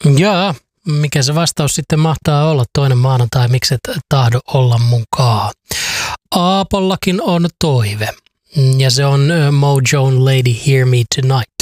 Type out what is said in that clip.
Jaa, mikä se vastaus sitten mahtaa olla toinen maanantai, mikset tahdo olla mukaan. Aapollakin on toive, ja se on Mojo Lady Hear Me Tonight.